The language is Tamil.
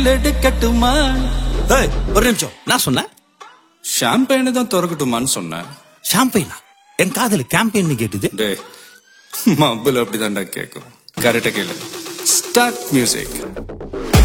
எடுக்கட்டுமா? ஏய், ஒரு நிமிஷம். நான் சொன்னேன் ஷாம்பெயினு தான் திறக்கட்டுமான்னு சொன்னேன். ஷாம்பெயினா? என் காதல கேம்பெயின் கேட்டுது. டே மబ్బுல அப்படிதான்டா கேட்கும். கரெக்டா கேளு. Start music.